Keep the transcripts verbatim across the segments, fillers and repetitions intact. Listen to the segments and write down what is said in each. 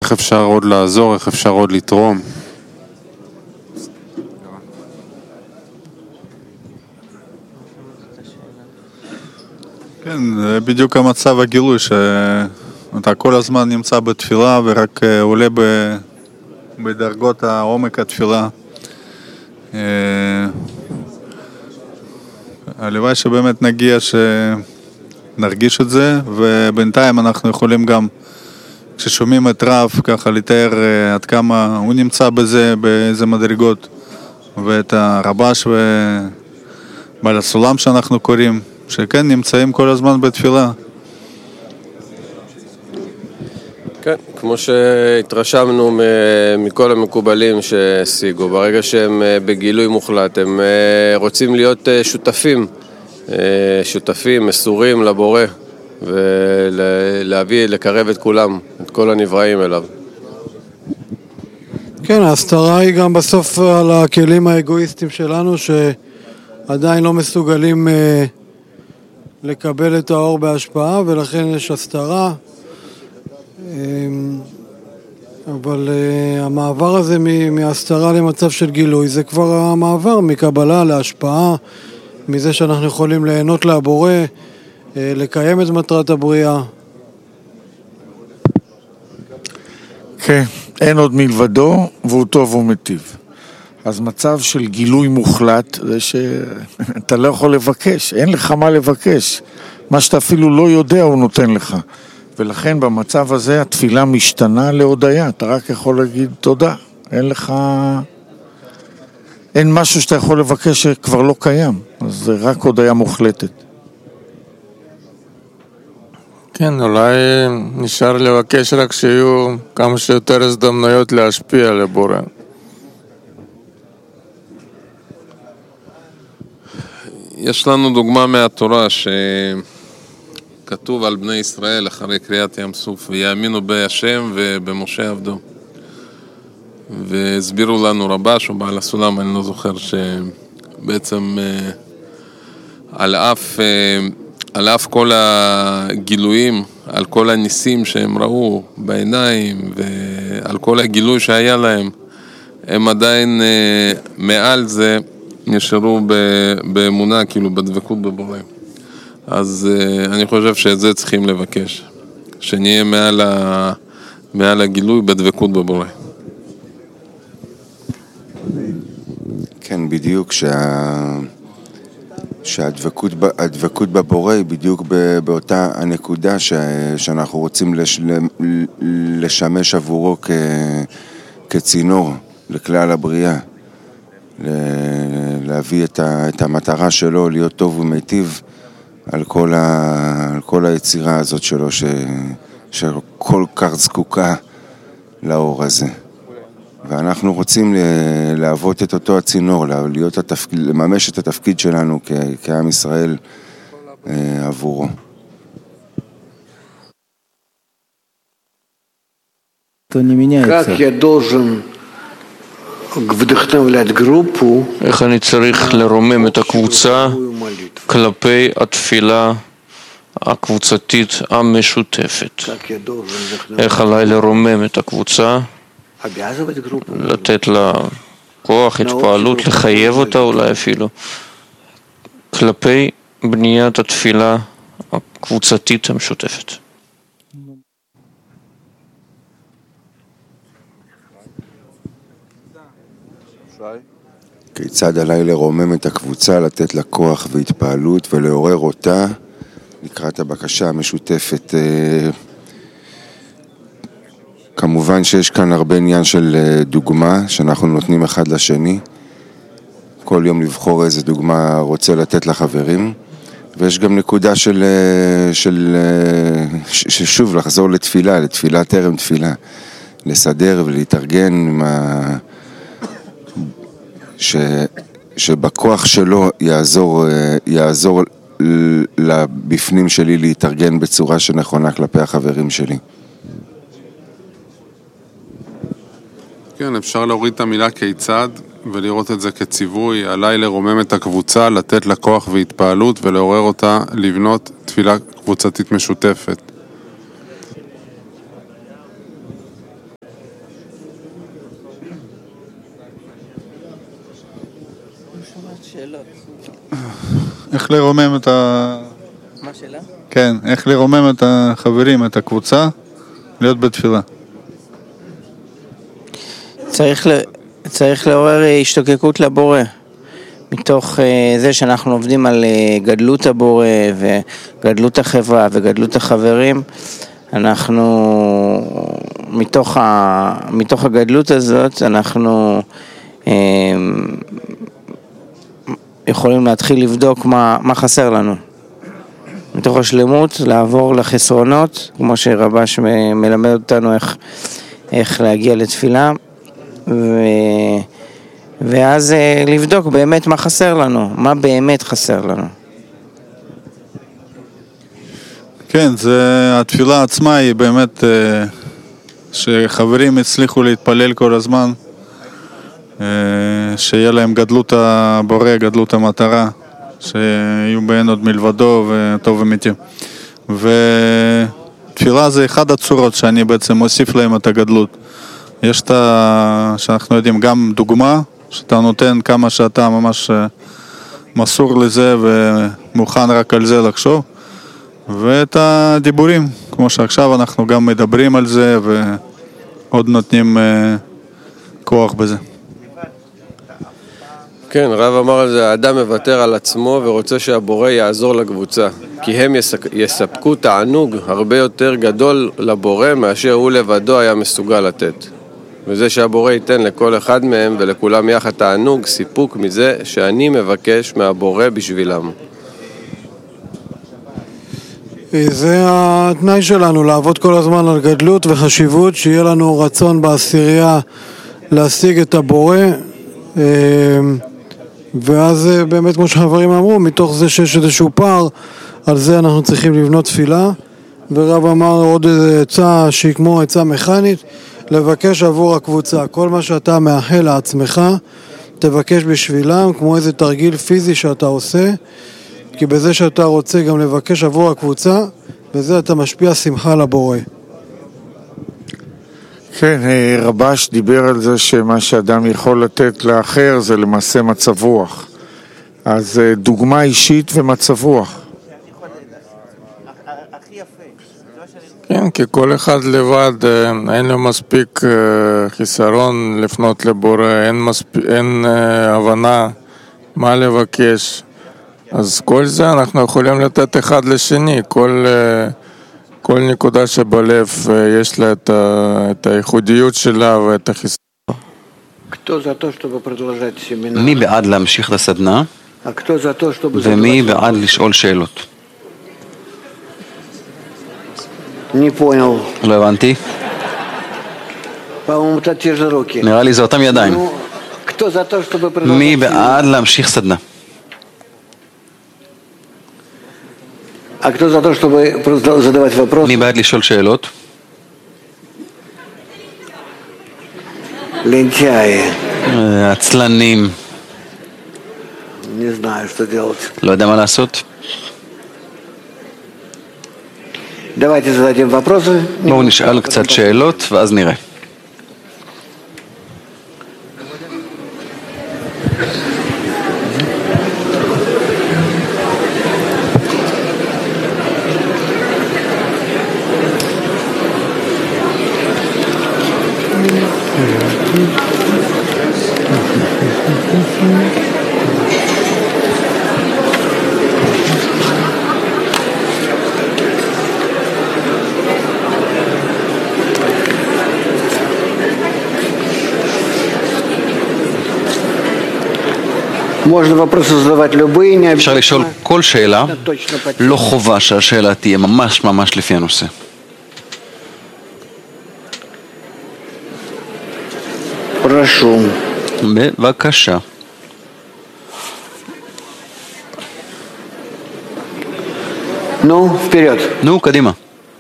איך אפשר עוד לעזור, איך אפשר עוד לתרום. כן, זה בדיוק המצב הגילוי, שאתה כל הזמן נמצא בתפילה ורק עולה בדרגות העומק התפילה. הלוואי שבאמת נגיע שנרגיש את זה, ובינתיים אנחנו יכולים גם, כששומעים את רב, ככה לתאר עד כמה הוא נמצא בזה, באיזה מדרגות, ואת הרבש ובעל הסולם שאנחנו קוראים, שכן נמצאים כל הזמן בתפילה. כן, כמו שהתרשמנו מכל המקובלים שהשיגו, ברגע שהם בגילוי מוחלט, הם רוצים להיות שותפים, שותפים, מסורים לבורא, ולהביא, לקרב את כולם, את כל הנבראים אליו. כן, ההסתרה היא גם בסוף על הכלים האגואיסטיים שלנו, שעדיין לא מסוגלים לקבל את האור בהשפעה, ולכן יש הסתרה. אבל המעבר הזה מהסתרה למצב של גילוי, זה כבר המעבר מקבלה להשפעה, מזה שאנחנו יכולים ליהנות לבורא, לקיים את מטרת הבריאה. כן, אין עוד מלבדו, והוא טוב ומטיב. אז מצב של גילוי מוחלט, זה שאתה לא יכול לבקש, אין לך מה לבקש. מה שאתה אפילו לא יודע הוא נותן לך. ולכן במצב הזה התפילה משתנה להודיה, אתה רק יכול להגיד תודה. אין לך, אין משהו שאתה יכול לבקש שכבר לא קיים, אז זה רק הודיה מוחלטת. כן, אולי נשאר לבקש רק שיהיו כמה שיותר הזדמנויות להשפיע על הבורא. יש לנו דוגמה מהתורה שכתוב על בני ישראל אחרי קריאת ים סוף, ויאמינו בהשם ובמשה עבדו. והסבירו לנו רבש או בעל הסולם, אני לא זוכר, שבעצם על אף, על אף כל הגילויים, על כל הניסים שהם ראו בעיניים ועל כל הגילוי שהיה להם, הם עדיין מעל זה נשארו באמונה, כאילו בדבקות בבורא. אז אני חושב שאת זה צריכים לבקש, שנהיה מעל, ה... מעל הגילוי בדבקות בבורא. כן, בדיוק, שה... שהדבקות הדבקות בבורא היא בדיוק באותה הנקודה ש... שאנחנו רוצים לש... לשמש עבורו כ... כצינור לכלל הבריאה. להביא את, ה, את המטרה שלו, להיות טוב ומיטיב על כל, ה, על כל היצירה הזאת שלו, ש, שכל כך זקוקה לאור הזה. ואנחנו רוצים להוות את אותו הצינור, להיות התפקיד, לממש את התפקיד שלנו כ, כעם ישראל עבורו. Как я должен вдохновлять группу, איך אני צריך לרומם את הקבוצה כלפי התפילה הקבוצתית המשותפת? איך עליי לרומם את הקבוצה, לתת לה כוח, התפעלות, לחייב אותה אולי אפילו, כלפי בניית התפילה הקבוצתית המשותפת? כיצד עליי לרומם את הקבוצה, לתת לה כוח והתפעלות ולעורר אותה לקראת הבקשה המשותפת. כמובן שיש כאן הרבה עניין של דוגמה שאנחנו נותנים אחד לשני, כל יום לבחור איזה דוגמה רוצה לתת לחברים, ויש גם נקודה של, של, ששוב לחזור לתפילה, לתפילה טרם תפילה, לסדר ולהתארגן עם ה... ש, שבכוח שלו יעזור, יעזור לבפנים שלי להתארגן בצורה שנכונה כלפי החברים שלי. כן, אפשר להוריד את המילה כיצד ולראות את זה כציווי. עליי לרומם את הקבוצה, לתת לה כוח והתפעלות ולעורר אותה לבנות תפילה קבוצתית משותפת. שאלות. איך לרומם את ה... מה שאלה? כן, איך לרומם את החברים, את הקבוצה, להיות בתפילה. צריך, ל... צריך לעורר השתוקקות לבורא. מתוך זה שאנחנו עובדים על גדלות הבורא וגדלות החברה וגדלות החברים, אנחנו מתוך, ה... מתוך הגדלות הזאת אנחנו יכולים להתחיל לבדוק מה, מה חסר לנו. מתוך השלמות לעבור לחסרונות, כמו שרבש מלמד אותנו איך, איך להגיע לתפילה, ו... ואז לבדוק באמת מה חסר לנו, מה באמת חסר לנו. כן, זה, התפילה עצמה היא באמת שחברים הצליחו להתפלל כל הזמן, שיהיה להם גדלות הבורא, גדלות המטרה, שיהיו בהן עוד מלבדו וטוב ומיטיב. ותפילה זה אחד הצורות שאני בעצם מוסיף להם את הגדלות. יש את ה... שאנחנו יודעים גם דוגמה, שאתה נותן כמה שאתה ממש מסור לזה ומוכן רק על זה לחשוב, ואת הדיבורים, כמו שעכשיו אנחנו גם מדברים על זה ועוד נותנים כוח בזה. כן, רב אמר על זה, האדם מוותר על עצמו ורוצה שהבורא יעזור לקבוצה, כי הם יספקו תענוג הרבה יותר גדול לבורא מאשר הוא לבדו היה מסוגל לתת. וזה שהבורא ייתן לכל אחד מהם ולכולם יחד תענוג, סיפוק מזה שאני מבקש מהבורא בשבילם. זה התנאי שלנו, לעבוד כל הזמן על גדלות וחשיבות, שיהיה לנו רצון בעשירייה להשיג את הבורא, ואז באמת כמו שחברים אמרו, מתוך זה שיש איזשהו פער, על זה אנחנו צריכים לבנות תפילה. ורב אמר עוד איזה עצה שהיא כמו עצה מכנית, לבקש עבור הקבוצה. כל מה שאתה מאחל לעצמך, תבקש בשבילם, כמו איזה תרגיל פיזי שאתה עושה, כי בזה שאתה רוצה גם לבקש עבור הקבוצה, בזה אתה משפיע שמחה לבורא. כן, רבש דיבר על זה שמה שאדם יכול לתת לאחר זה למעשה מצב רוח. אז דוגמה אישית ומצב רוח. כן, כי כל אחד לבד אין לו מספיק חיסרון לפנות לבורא, אין, מספיק, אין הבנה מה לבקש. אז כל זה אנחנו יכולים לתת אחד לשני, כל, כל נקודה שבלב יש לה את, ה, את הייחודיות שלה ואת החיסרון. מי בעד להמשיך את הסדנה? ומי בעד לשאול שאלות? לא הבנתי. נראה לי זה אותם ידיים. מי בעד להמשיך סדנה? מי בעד לשאול שאלות? עצלנים. לא יודע מה לעשות. בואו נשאל קצת שאלות ואז נראה. אפשר לשאול כל שאלה, לא חובה שהשאלה תהיה ממש ממש לפי הנושא. בבקשה. נו, вперед. נו, קדימה.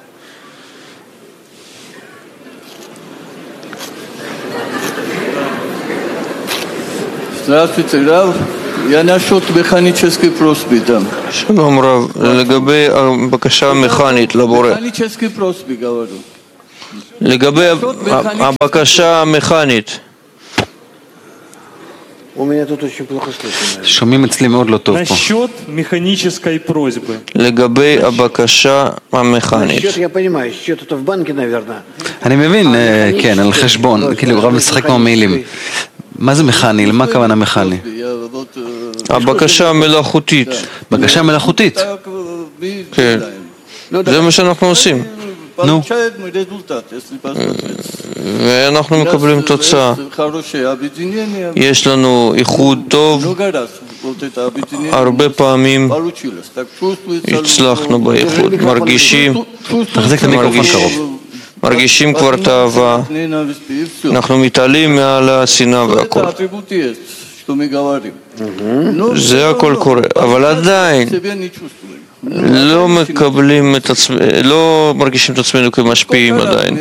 Здравствуйте, Рав. Я насчет механической просьбы там. שלום רב, לגבי הבקשה המכנית לבורא. Механической просьбы говорю. לגבי הבקשה המכנית. שומעים אצלי מאוד לא טוב פה. לגבי הבקשה המכנית. אני מבין, כן, על חשבון, כאילו רב משחק כמו מילים. מה זה מכני? למה הכוונה מכני? הבקשה המלאכותית. בקשה מלאכותית? כן. זה מה שאנחנו עושים. נו. ואנחנו מקבלים תוצאה. יש לנו איחוד טוב, הרבה פעמים הצלחנו באיחוד, מרגישים, תחזיק את המיקרופון קרוב. מרגישים כבר את האהבה, אנחנו מתעלים מעל השנאה והכל. זה הכל קורה, אבל עדיין לא מקבלים את עצמנו, לא מרגישים את עצמנו כמשפיעים עדיין.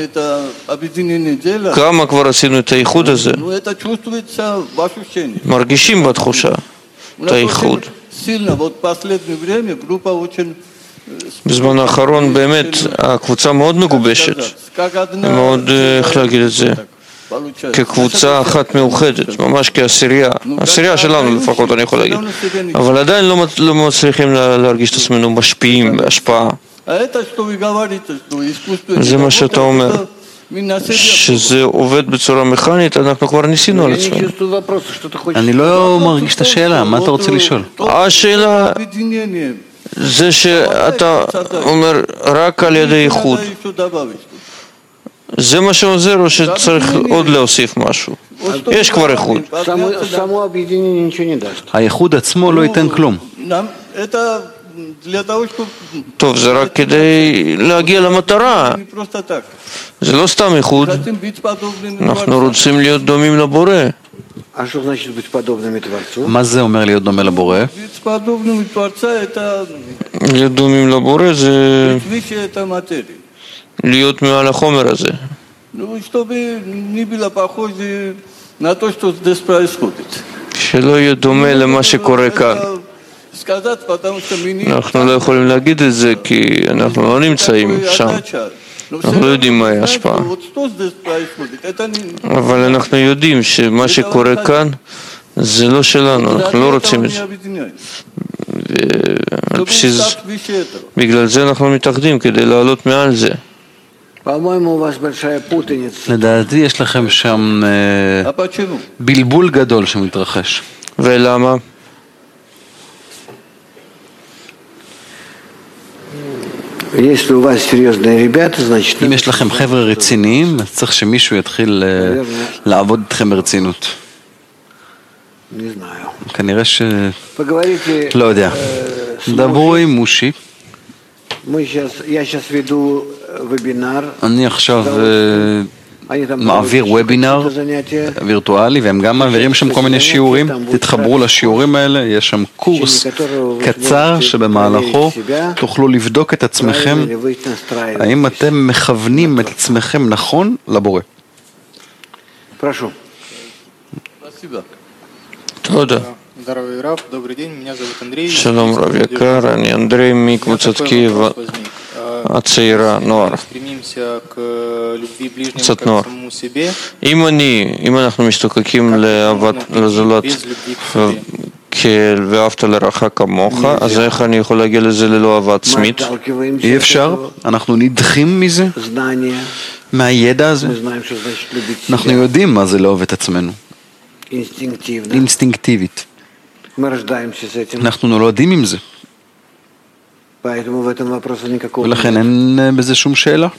כמה כבר עשינו את האיחוד הזה? מרגישים בתחושה את האיחוד. בזמן האחרון באמת הקבוצה מאוד מגובשת, מאוד, איך להגיד את זה, כקבוצה אחת מאוחדת, ממש כעשירייה, עשירייה שלנו לפחות אני יכול להגיד, אבל עדיין לא, לא מצליחים להרגיש את עצמנו משפיעים בהשפעה. זה מה שאתה אומר, שזה עובד בצורה מכנית, אנחנו כבר ניסינו על עצמנו. אני לא מרגיש את השאלה, מה אתה רוצה לשאול? השאלה זה שאתה אומר רק על ידי איחוד, זה מה שעוזר או שצריך עוד להוסיף משהו? יש כבר איחוד. האיחוד עצמו לא ייתן כלום. טוב, זה רק כדי להגיע למטרה. זה לא סתם איחוד. אנחנו רוצים להיות דומים לבורא. מה זה אומר להיות דומה לבורא? להיות דומים לבורא זה להיות מעל החומר הזה. שלא יהיה דומה למה שקורה כאן. אנחנו לא יכולים להגיד את זה כי אנחנו לא נמצאים שם. אנחנו לא יודעים מהי ההשפעה. אבל אנחנו יודעים שמה שקורה כאן זה לא שלנו, אנחנו לא רוצים את זה. בגלל זה אנחנו מתאחדים כדי לעלות מעל זה. לדעתי יש לכם שם בלבול גדול שמתרחש. ולמה? אם יש לכם חבר'ה רציניים, אז צריך שמישהו יתחיל לעבוד איתכם ברצינות. כנראה ש... לא יודע. דברו עם מושי. אני עכשיו מעביר וובינר וירטואלי, והם גם מעבירים שם כל מיני שיעורים. תתחברו לשיעורים האלה, יש שם קורס קצר שבמהלכו תוכלו לבדוק את עצמכם, האם אתם מכוונים את עצמכם נכון לבורא. תודה. שלום רב יקר, אני אנדרי מקבוצת קייב הצעירה, נוער, קצת נוער. אם אני, אם אנחנו משתוקקים לאהבת לזולת ואהבת לרעך כמוך, אז איך אני יכול להגיע לזה ללא אהבה עצמית? אי אפשר, אנחנו נדחים מזה, מהידע הזה. אנחנו יודעים מה זה לאהוב את עצמנו. אינסטינקטיבית. אנחנו נולדים עם זה. ולכן אין בזה שום שאלה.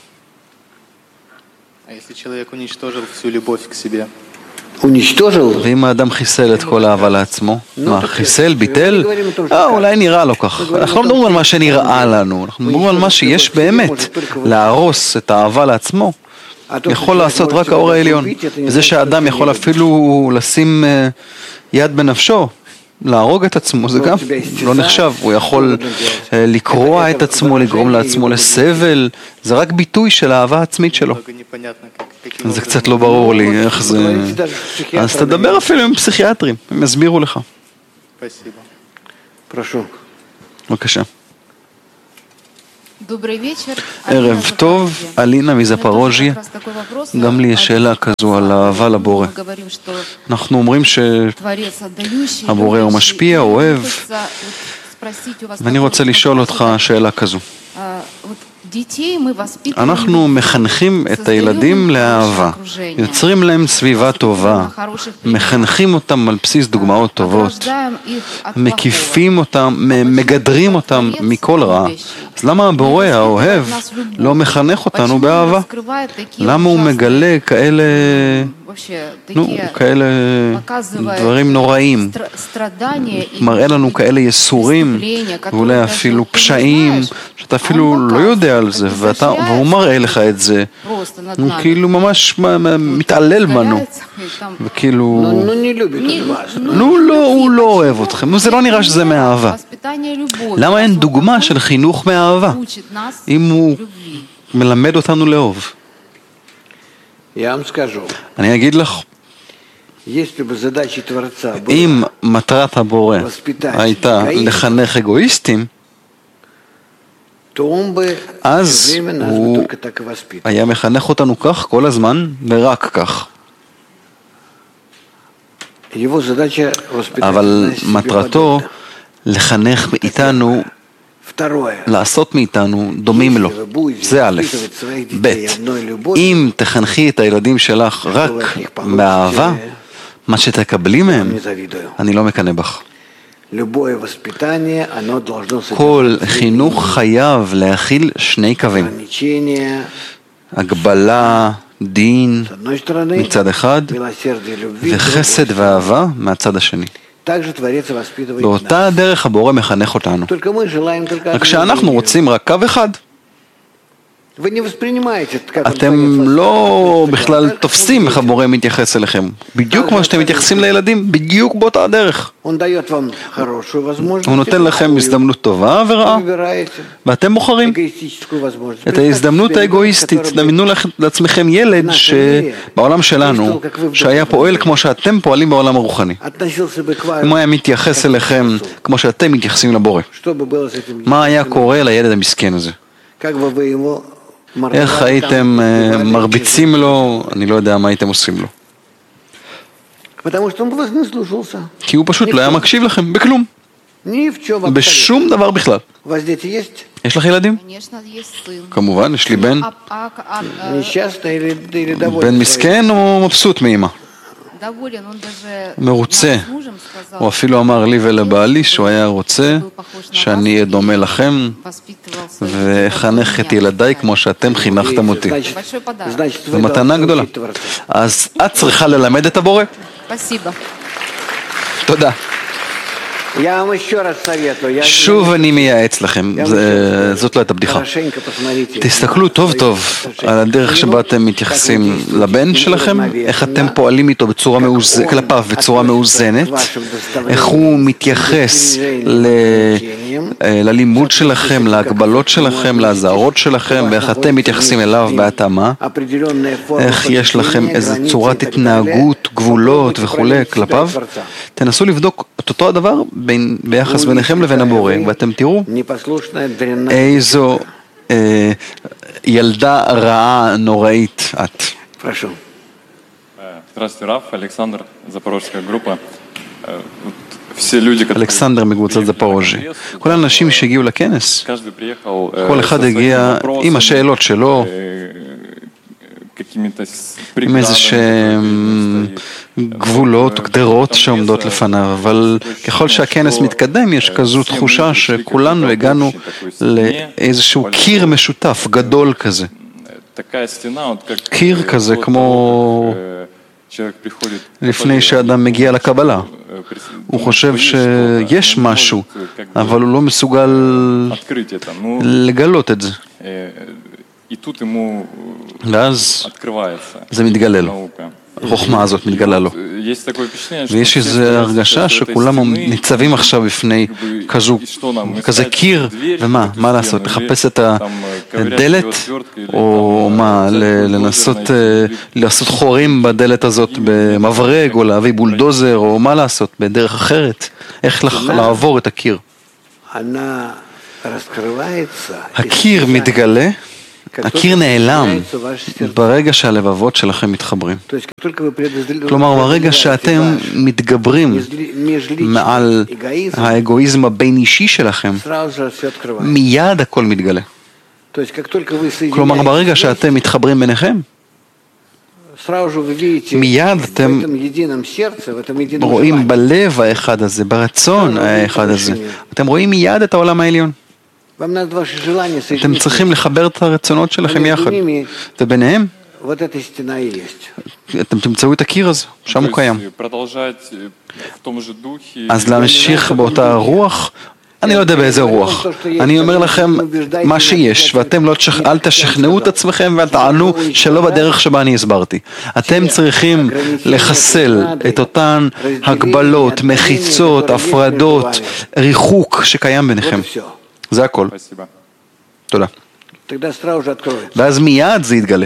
ואם האדם חיסל את כל האהבה לעצמו, מה, חיסל, ביטל? אה, אולי נראה לו כך. אנחנו לא מדברים על מה שנראה לנו, אנחנו מדברים על מה שיש באמת. להרוס את האהבה לעצמו יכול לעשות רק האור העליון. וזה שהאדם יכול אפילו לשים יד בנפשו, להרוג את עצמו, זה גם לא נחשב. הוא יכול לקרוע את עצמו, לגרום לעצמו לסבל, זה רק ביטוי של האהבה העצמית שלו. זה קצת לא ברור לי איך זה... אז תדבר אפילו עם פסיכיאטרים, הם יסבירו לך. בבקשה. ערב טוב, אלינה מזפרוז'יה. גם לי יש שאלה כזו על אהבה לבורא. אנחנו אומרים שהבורא הוא משפיע, אוהב, ואני רוצה לשאול אותך שאלה כזו. אנחנו מחנכים את הילדים לאהבה, יוצרים להם סביבה טובה, מחנכים אותם על בסיס דוגמאות טובות, מקיפים אותם, מגדרים אותם מכל רע. אז למה הבורא האוהב לא מחנך אותנו באהבה? למה הוא מגלה כאלה, נו, כאלה דברים נוראים? מראה לנו כאלה יסורים, ואולי אפילו פשעים, שאתה אפילו לא יודע על זה, ואתה, והוא מראה לך את זה, הוא כאילו ממש מתעלל בנו, וכאילו, נו, לא, הוא לא אוהב אתכם, זה לא נראה שזה מאהבה. למה אין דוגמה של חינוך מאהבה, אם הוא מלמד אותנו לאהוב? אני אגיד לך, אם מטרת הבורא הייתה לחנך אגואיסטים, אז הוא היה מחנך אותנו כך כל הזמן ורק כך. אבל מטרתו לחנך מאיתנו, לעשות מאיתנו דומים לו. זה א', ב', אם תחנכי את הילדים שלך רק מאהבה, מה שתקבלי מהם, אני לא מקנא בך. כל חינוך חייב להכיל שני קווים, הגבלה, דין מצד אחד וחסד ואהבה מהצד השני. באותה דרך הבורא מחנך אותנו, רק שאנחנו רוצים רק קו אחד. אתם לא בכלל תופסים איך הבורא מתייחס אליכם, בדיוק כמו שאתם מתייחסים לילדים, בדיוק באותה הדרך. הוא נותן לכם הזדמנות טובה ורעה, ואתם בוחרים את ההזדמנות האגואיסטית. דמיינו לעצמכם ילד שבעולם שלנו, שהיה פועל כמו שאתם פועלים בעולם הרוחני, אם הוא היה מתייחס אליכם כמו שאתם מתייחסים לבורא, מה היה קורה לילד המסכן הזה? איך הייתם מרביצים לו? אני לא יודע מה הייתם עושים לו, כי הוא פשוט לא היה מקשיב לכם בכלום, בשום דבר בכלל. יש לך ילדים? כמובן, יש לי בן. בן מסכן או מבסוט מאמא? מרוצה. הוא אפילו אמר לי ולבעלי שהוא היה רוצה שאני אהיה דומה לכם וחנך את ילדיי כמו שאתם חינכתם אותי. זו מתנה גדולה. אז את צריכה ללמד את הבורא. תודה. שוב אני מייעץ לכם, זאת לא הייתה בדיחה. תסתכלו טוב טוב על הדרך שבה אתם מתייחסים לבן שלכם, איך אתם פועלים איתו בצורה מאוזנת, כלפיו בצורה מאוזנת, איך הוא מתייחס ללימוד שלכם, להגבלות שלכם, להזהרות שלכם, ואיך אתם מתייחסים אליו בהתאמה, איך יש לכם איזו צורת התנהגות, גבולות וכו' כלפיו. תנסו לבדוק את אותו הדבר בין, ביחס ביניכם לבין הבורא, ואתם תראו איזו אה, ילדה רעה נוראית את. אלכסנדר מקבוצת זפרוז'יה. כל האנשים שהגיעו לכנס, כל אחד הגיע עם השאלות שלו, עם איזה שהם גבולות, גדרות שעומדות לפניו, אבל ככל שהכנס מתקדם יש כזו תחושה שכולנו הגענו לאיזשהו קיר משותף גדול כזה, קיר כזה כמו לפני שאדם מגיע לקבלה, הוא חושב שיש משהו אבל הוא לא מסוגל לגלות את זה, ואז זה מתגלה לו, החוכמה הזאת מתגלה לו, ויש איזו הרגשה שכולם ניצבים עכשיו בפני כזה קיר, ומה, מה לעשות, לחפש את הדלת, או מה, לנסות לעשות חורים בדלת הזאת במברג, או להביא בולדוזר, או מה לעשות, בדרך אחרת, איך לעבור את הקיר. הקיר מתגלה, הקיר נעלם ברגע שהלבבות שלכם מתחברים. כלומר, ברגע שאתם מתגברים מעל האגואיזם הבין אישי שלכם, מיד הכל מתגלה. כלומר, ברגע שאתם מתחברים ביניכם, מיד אתם רואים בלב האחד הזה, ברצון האחד הזה, אתם רואים מיד את העולם העליון. אתם צריכים לחבר את הרצונות שלכם יחד, וביניהם אתם תמצאו את הקיר הזה, שם הוא קיים. אז להמשיך באותה רוח, אני לא יודע באיזה רוח, אני אומר לכם מה שיש, ואתם לא תשכ... אל תשכנעו את עצמכם ואל תענו שלא בדרך שבה אני הסברתי. אתם צריכים לחסל את אותן הגבלות, מחיצות, הפרדות, ריחוק שקיים ביניכם. זה הכל. תודה. ואז מיד זה יתגלה.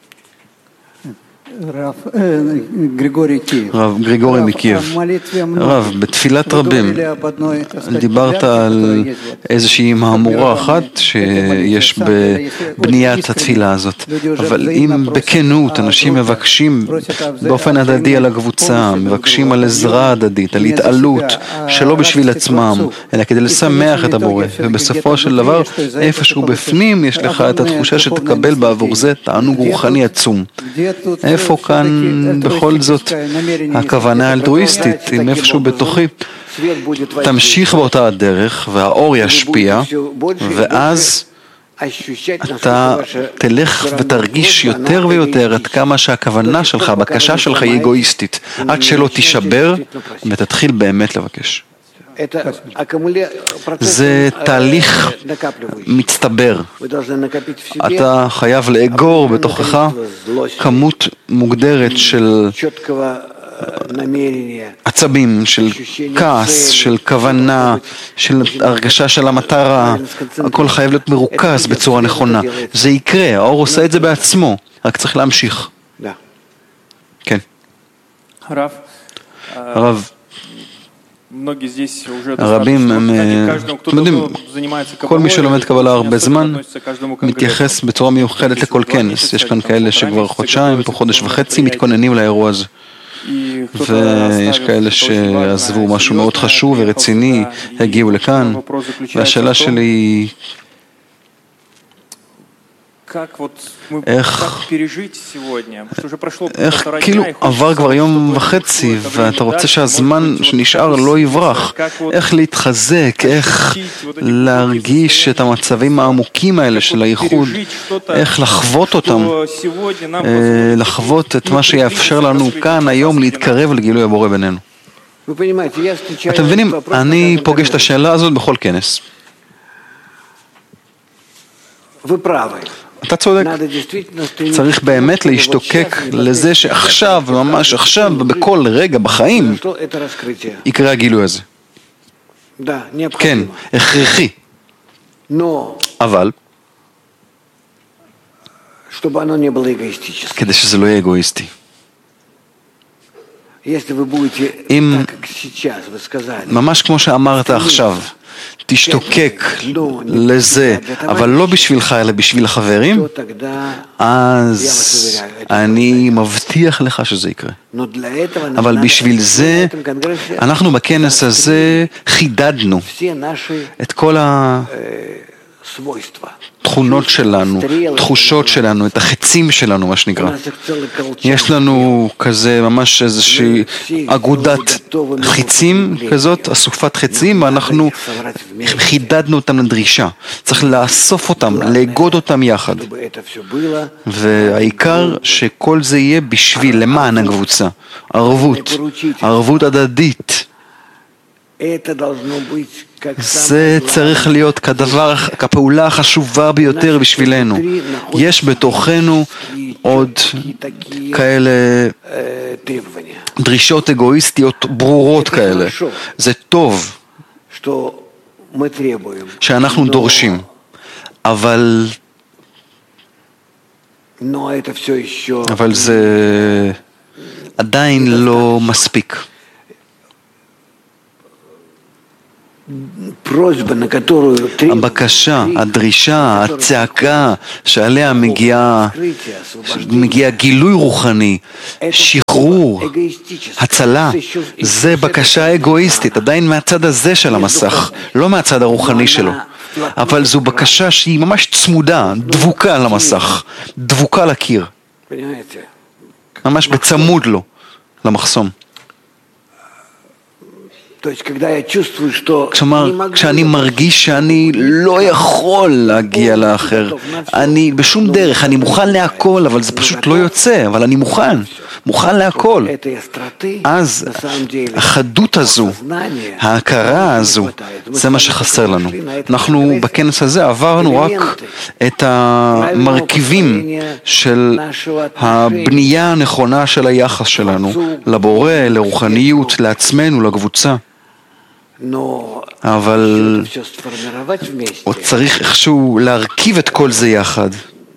רב גריגורי מקייב, רב, בתפילת רבים דיברת על איזושהי מהמורה אחת שיש בבניית התפילה הזאת, אבל אם בכנות אנשים מבקשים באופן הדדי על הקבוצה, מבקשים על עזרה הדדית, על התעלות שלא בשביל עצמם אלא כדי לשמח את הבורא, ובסופו של דבר איפשהו בפנים יש לך את התחושה שתקבל בעבור זה תענוג רוחני עצום. איפה כאן בכל זאת הכוונה האלטרואיסטית, אם איפשהו בתוכי תמשיך באותה הדרך והאור ישפיע, ואז אתה תלך ותרגיש יותר ויותר עד כמה שהכוונה שלך, הבקשה שלך היא אגואיסטית, עד שלא תישבר ותתחיל באמת לבקש. זה תהליך מצטבר. אתה חייב לאגור בתוכך כמות מוגדרת של עצבים, של כעס, של כוונה, של הרגשה של המטרה. הכל חייב להיות מרוכז בצורה נכונה. זה יקרה, האור עושה את זה בעצמו, רק צריך להמשיך. כן. הרב, הרב, הרבים הם, אתם יודעים, כל מי שלומד קבלה הרבה זמן מתייחס בצורה מיוחדת לכל כנס. יש כאן כאלה שכבר חודשיים, פה חודש וחצי מתכוננים לאירוע הזה, ויש כאלה שעזבו משהו מאוד חשוב ורציני, הגיעו לכאן, והשאלה שלי היא איך, איך כאילו עבר כבר יום וחצי ואתה רוצה שהזמן שנשאר לא יברח, איך להתחזק, איך להרגיש את המצבים העמוקים האלה של הייחוד, איך לחוות אותם, לחוות את מה שיאפשר לנו כאן היום להתקרב לגילוי הבורא בינינו. אתם מבינים, אני פוגש את השאלה הזאת בכל כנס. אתה צודק, צריך באמת להשתוקק לזה שעכשיו, ממש עכשיו, בכל רגע בחיים, יקרה הגילוי הזה. כן, הכרחי. אבל, כדי שזה לא יהיה אגואיסטי. אם, ממש כמו שאמרת עכשיו, תשתוקק לזה, אבל לא בשבילך אלא בשביל החברים, אז אני מבטיח לך שזה יקרה. אבל בשביל זה, אנחנו בכנס הזה חידדנו את כל התכונות שלנו, תחושות שלנו, את החצים שלנו, מה שנקרא. יש לנו כזה ממש איזושהי אגודת חצים כזאת, אסופת חצים, ואנחנו חידדנו אותם לדרישה. צריך לאסוף אותם, לאגוד אותם יחד. והעיקר שכל זה יהיה בשביל, למען הקבוצה. ערבות, ערבות הדדית. זה צריך להיות כדבר, כפעולה החשובה ביותר בשבילנו. יש בתוכנו עוד כאלה דרישות אגואיסטיות ברורות כאלה. זה טוב שאנחנו דורשים, אבל אבל זה עדיין לא מספיק. הבקשה, הדרישה, הצעקה שעליה מגיע, מגיע גילוי רוחני, שחרור, הצלה, זה בקשה אגואיסטית, עדיין מהצד הזה של המסך, לא מהצד הרוחני שלו. אבל זו בקשה שהיא ממש צמודה, דבוקה למסך, דבוקה לקיר. ממש בצמוד לו, למחסום. כלומר, כשאני מרגיש שאני לא יכול להגיע לאחר, אני בשום דרך, אני מוכן להכל, אבל זה פשוט לא יוצא, אבל אני מוכן, מוכן להכל. אז החדות הזו, ההכרה הזו, זה מה שחסר לנו. אנחנו בכנס הזה עברנו רק את המרכיבים של הבנייה הנכונה של היחס שלנו, לבורא, לרוחניות, לעצמנו, לקבוצה. אבל עוד צריך איכשהו להרכיב את כל זה יחד.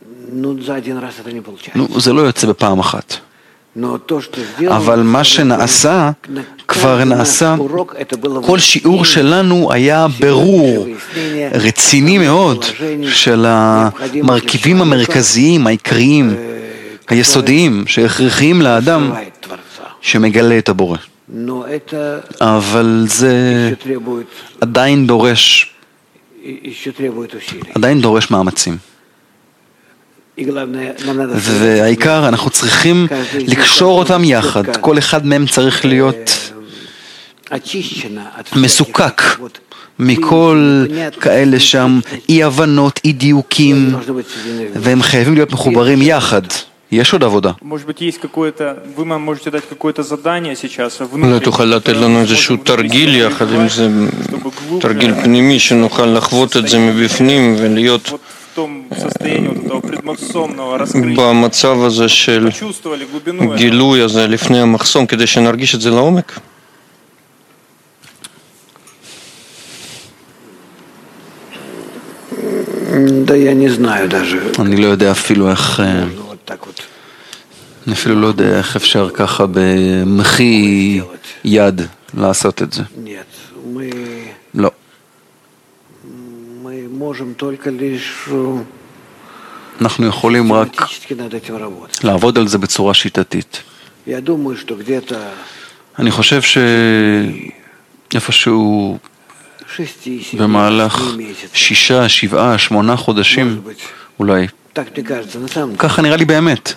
נו, זה לא יוצא בפעם אחת. אבל מה שנעשה, כבר נעשה, כל שיעור שלנו היה ברור, רציני מאוד, של המרכיבים המרכזיים, העיקריים, היסודיים, שהכרחיים לאדם שמגלה את הבורא. אבל זה עדיין דורש, עדיין דורש מאמצים. והעיקר, אנחנו צריכים לקשור אותם יחד. כל אחד מהם צריך להיות מסוכק מכל כאלה שם אי הבנות, אי דיוקים, והם חייבים להיות מחוברים יחד. יש עוד עבודה. אולי תוכל לתת לנו איזשהו תרגיל יחד עם זה, תרגיל פנימי שנוכל לחוות את זה מבפנים ולהיות במצב הזה של גילוי הזה לפני המחסום, כדי שנרגיש את זה לעומק. אני לא יודע אפילו איך, אני אפילו לא יודע איך אפשר ככה במחי יד לעשות את זה. לא. אנחנו יכולים רק לעבוד על זה בצורה שיטתית. אני חושב שאיפשהו במהלך שישה, שבעה, שמונה חודשים אולי, ככה נראה לי באמת,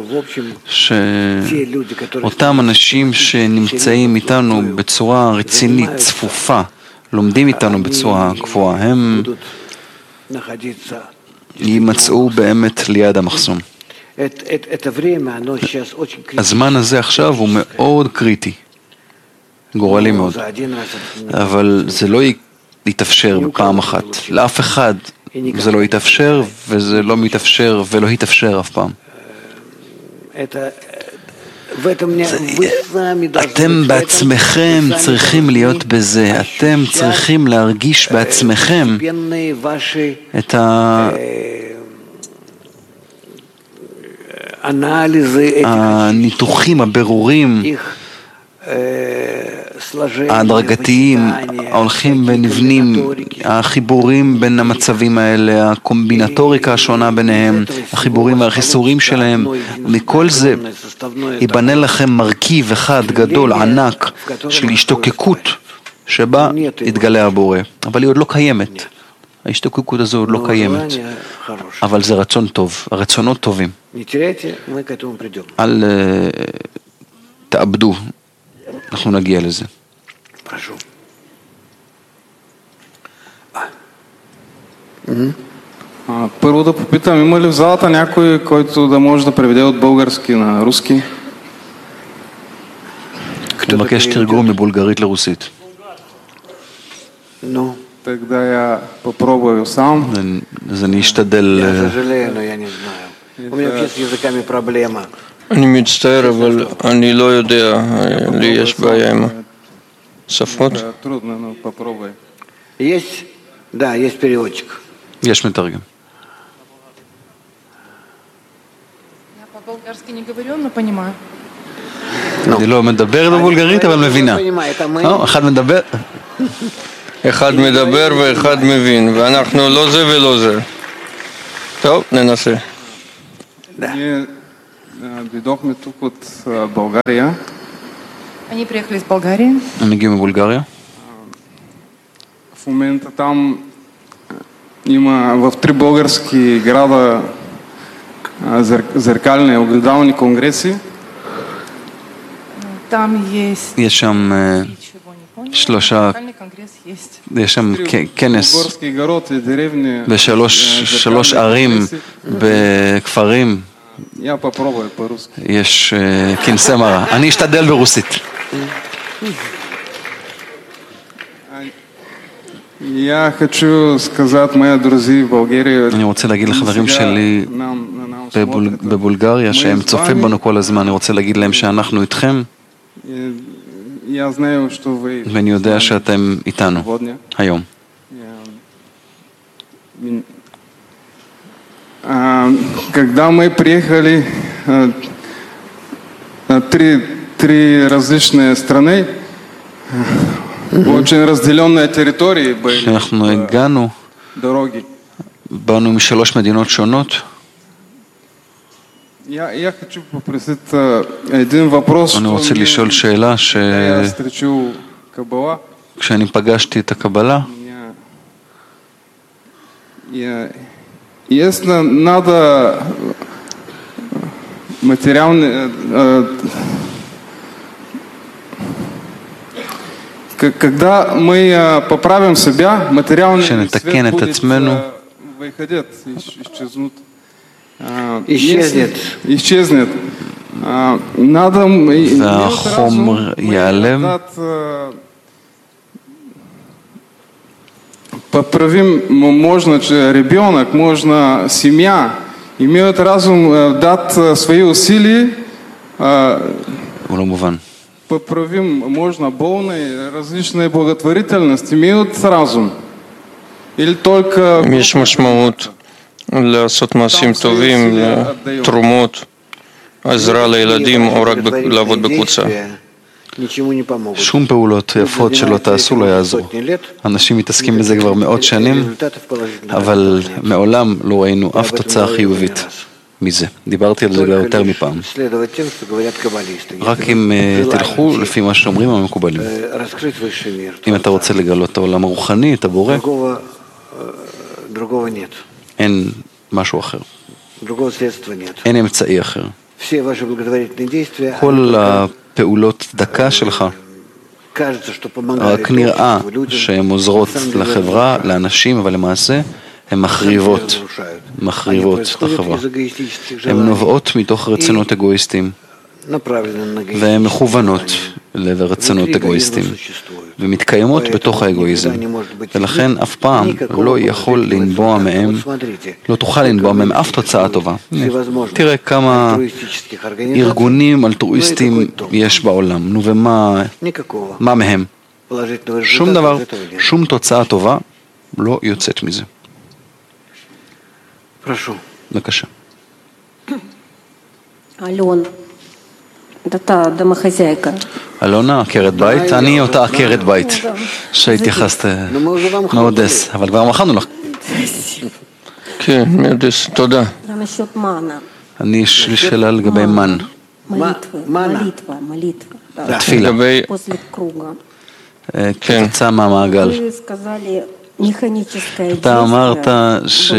שאותם אנשים שנמצאים איתנו בצורה רצינית, צפופה, לומדים איתנו בצורה קבועה, הם יימצאו באמת ליד המחסום. הזמן הזה עכשיו הוא מאוד קריטי, גורלי מאוד, אבל זה לא יתאפשר בפעם אחת. לאף אחד זה לא יתאפשר, וזה לא מתאפשר ולא יתאפשר אף פעם. אתם בעצמכם צריכים להיות בזה, אתם צריכים להרגיש בעצמכם את הניתוחים הבירורים ההדרגתיים ההולכים ונבנים, החיבורים בין המצבים האלה, הקומבינטוריקה השונה ביניהם, החיבורים והחיסורים שלהם, מכל זה ייבנה לכם מרכיב אחד גדול, ענק, של השתוקקות שבה יתגלה הבורא, אבל היא עוד לא קיימת. ההשתוקקות הזו עוד לא קיימת, אבל זה רצון טוב, הרצונות טובים. אל תאבדו, אנחנו нагия לזה. Прошу. Първо да попитам, има ли в залата някой, който да може да преведе от български на руски? מבקש תרגום מבולגרית לרוסית. Ну. Тогда я попробую сам. אז אני אשתדל. Я сожалею, но я не знаю. У меня вообще с языками проблема. אני מצטער, אבל אני לא יודע, לי יש בעיה עם השפות. Трудно, но попробуй. Есть? Да, есть переводчик. יש מתרגם. Я по-болгарски не говорю, но понимаю. אני לא מדבר בבולגרית, אבל מבינה. אחד מדבר... אחד מדבר ואחד מבין, ואנחנו לא זה ולא זה. טוב, ננסה. Ние дойдохме тук от България. Они приехали из Болгарии. הם הגיעו מבולגריה. В момента там има в три български града зеркални огледални конгреси. Там есть... יש שם שלושה, יש שם כנס בשלוש ערים, בכפרים, יש כנסי מראה. אני אשתדל ברוסית. אני רוצה להגיד לחברים שלי בבולגריה שהם צופים בנו כל הזמן, אני רוצה להגיד להם שאנחנו איתכם ואני יודע שאתם איתנו היום. Когда мы приехали на три, три различные страны, очень разделенные территории были, כשאנחנו הגענו, дороги. באנו משלוש מדינות שונות. Я, я хочу попросить один вопрос, אני רוצה לשאול שאלה ש... я встречу Каббала. כשאני פגשתי את הקבלה, если надо материальный, когда мы поправим себя, материальный свет будет выходить, исчезнут. исчезнет. исчезнет. Надо והחומר ייעלם. Поправим, можно ребенок, можно семья, имеют разум дать свои усилия. הוא לא מובן. Поправим, можно больные, различные благотворительности, имеют разум. Или только... יש משמעות לעשות מעשים טובים, תרומות, עזרה לילדים או רק לעבוד בקבוצה. שום פעולות יפות שלא תעשו לא יעזרו. אנשים מתעסקים בזה כבר מאות שנים, אבל מעולם לא ראינו אף תוצאה חיובית מזה. דיברתי על זה יותר מפעם. רק אם תלכו לפי מה שאומרים המקובלים. אם אתה רוצה לגלות את העולם הרוחני, את הבורא, אין משהו אחר. אין אמצעי אחר. כל הפעולות דקה שלך רק נראה שהן עוזרות לחברה, לאנשים, אבל למעשה הן מחריבות, מחריבות את החברה. הן נובעות מתוך רצונות אגואיסטיים והן מכוונות לרצונות אגואיסטיים ומתקיימות בתוך האגואיזם, ולכן אף פעם לא יכול לנבוע מהם, לא תוכל לנבוע מהם אף תוצאה טובה. תראה כמה ארגונים אלטרואיסטיים יש בעולם, נו ומה מה מהם? שום דבר, שום תוצאה טובה לא יוצאת מזה. בבקשה. אלון, אתה דמחזייקה. אלונה, עקרת בית? אני אותה עקרת בית שהתייחסת מאודס, אבל כבר מכרנו לך. כן, מאודס, תודה. אני יש לי שאלה לגבי מן. התפילה. כתוצאה מהמעגל. אתה אמרת ש...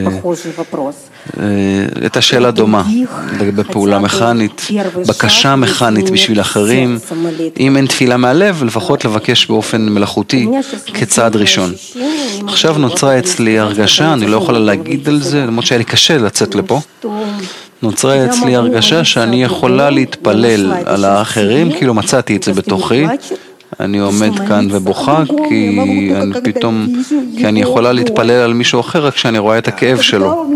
הייתה שאלה דומה לגבי פעולה מכנית, בקשה מכנית בשביל אחרים. אם אין תפילה מהלב, לפחות לבקש באופן מלאכותי כצעד ראשון. עכשיו נוצרה אצלי הרגשה, אני לא יכולה להגיד על זה, למרות שהיה לי קשה לצאת לפה. נוצרה אצלי הרגשה שאני יכולה להתפלל על האחרים, כאילו מצאתי את זה בתוכי. אני עומד כאן ובוכה כי אני פתאום, כי אני יכולה להתפלל על מישהו אחר רק כשאני רואה את הכאב שלו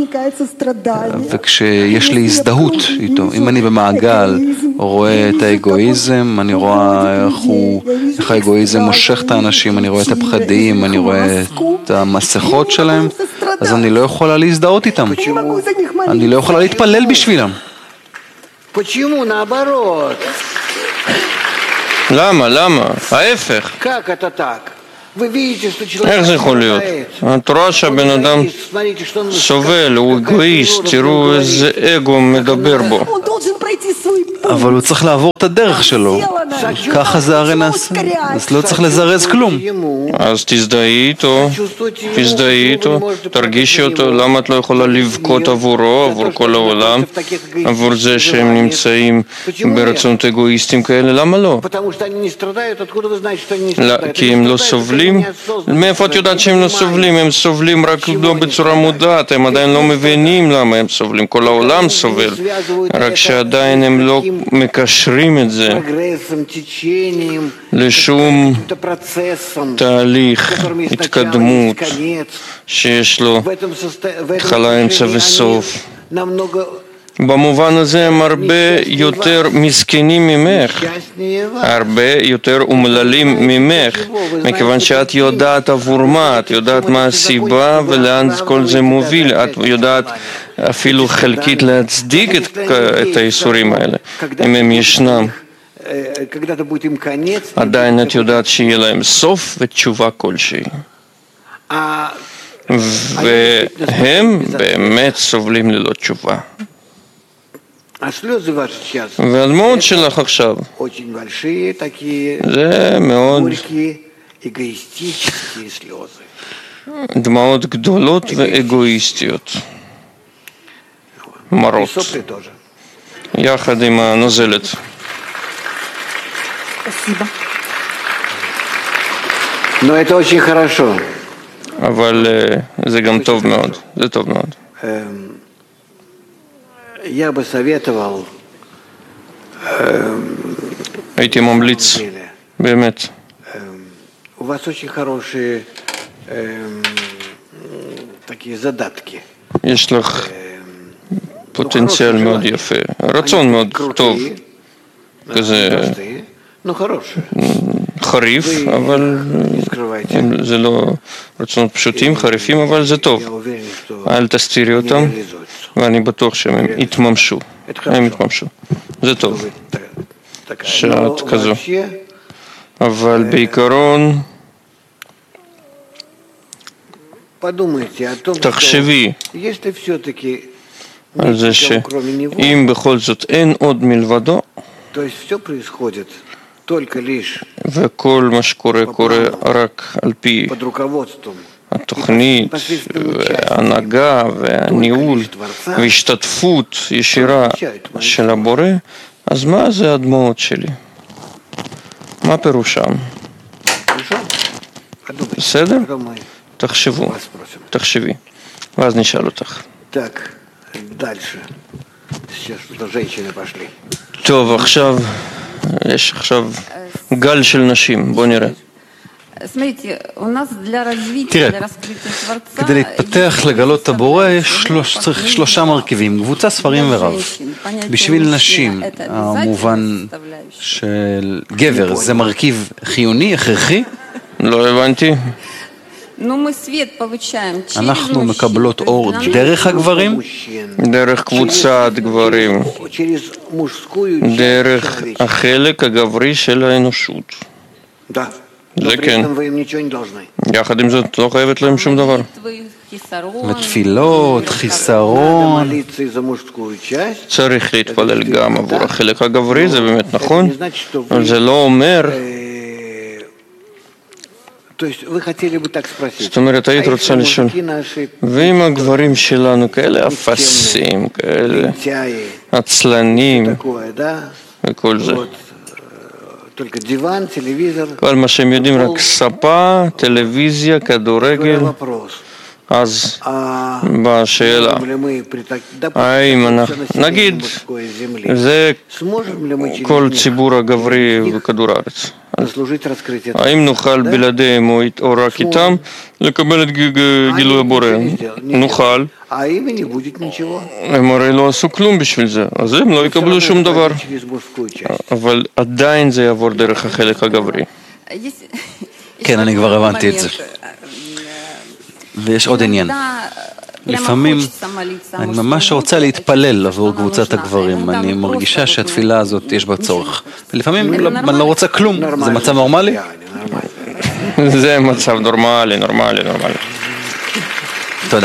וכשיש לי הזדהות איתו. אם אני במעגל רואה את האגואיזם, אני רואה איך הוא, איך האגואיזם מושך את האנשים, אני רואה את הפחדים, אני רואה את המסכות שלהם, אז אני לא יכולה להזדהות איתם, אני לא יכולה להתפלל בשבילם. למה? למה? ההפך. איך זה יכול להיות? את רואה שהבן אדם סובל, הוא אגואיסט, תראו איזה אגו מדבר בו. אבל הוא צריך לעבור את הדרך שלו, ככה זה הרי נעשה, אז לא צריך לזרז כלום. אז תזדהי איתו, תזדהי איתו, תרגישי אותו, למה את לא יכולה לבכות עבורו, עבור כל העולם, עבור זה שהם נמצאים ברצונות אגואיסטים כאלה, למה לא? כי הם לא סובלים? מאיפה את יודעת שהם לא סובלים? הם סובלים רק לא בצורה מודעת, הם עדיין לא מבינים למה הם סובלים, כל העולם סובל, רק שעדיין הם לא מקשרים את זה לשום תהליך, התקדמות שיש לו התחלה, אמצע וסוף. במובן הזה הם הרבה יותר מסכנים ממך, הרבה יותר אומללים ממך, מכיוון שאת יודעת עבור מה, את יודעת מה הסיבה ולאן כל זה מוביל, את יודעת אפילו חלקית להצדיק את, את האיסורים האלה, אם הם ישנם. עדיין את יודעת שיהיה להם סוף ותשובה כלשהי. והם באמת סובלים ללא תשובה. והדמעות שלך עכשיו זה מאוד דמעות גדולות ואגואיסטיות, מרות, יחד עם הנוזלת. אבל זה גם טוב מאוד, זה טוב מאוד. הייתי ממליץ, באמת. יש לך פוטנציאל מאוד יפה, רצון מאוד טוב, כזה חריף, אבל זה לא רצונות פשוטים, חריפים, אבל זה טוב. אל תסתירי אותם, ואני בטוח שהם יתממשו, הם יתממשו. זה טוב, שאת כזו. אבל בעיקרון, תחשבי על זה שאם בכל זאת אין עוד מלבדו, וכל מה שקורה קורה רק על פי התוכנית וההנהגה והניהול והשתתפות ישירה של הבורא, אז מה זה הדמעות שלי? מה פירושם? בסדר? תחשבו, תחשבי, ואז נשאל אותך. טוב, עכשיו יש עכשיו גל של נשים, בוא נראה. תראה, כדי להתפתח לגלות את הבורא יש צריך שלושה מרכיבים, קבוצה, ספרים ורב. בשביל נשים, המובן של גבר, זה מרכיב חיוני, הכרחי? לא הבנתי. אנחנו מקבלות אור דרך הגברים? דרך קבוצת גברים, דרך החלק הגברי של האנושות. זה כן. יחד עם זאת לא חייבת להם שום דבר. ותפילות, חיסרון. צריך להתפלל גם עבור החלק הגברי, זה באמת נכון, אבל זה לא אומר. זאת אומרת, היית רוצה לשאול, ואם הגברים שלנו כאלה אפסים, כאלה עצלנים וכל זה, כל מה שהם יודעים רק ספה, טלוויזיה, כדורגל, אז בשאלה, האם אנחנו, נגיד, זה כל ציבור הגברי בכדור הארץ, האם נוכל בלעדיהם או רק איתם לקבל את גילוי הבורא? נוכל. הם הרי לא עשו כלום בשביל זה, אז הם לא יקבלו שום דבר, אבל עדיין זה יעבור דרך החלק הגברי. כן, אני כבר הבנתי את זה. ויש עוד עניין. לפעמים אני ממש רוצה להתפלל עבור קבוצת הגברים, אני מרגישה שהתפילה הזאת יש בה צורך. ולפעמים אני לא רוצה כלום, זה מצב נורמלי? זה מצב נורמלי, נורמלי, נורמלי. תודה.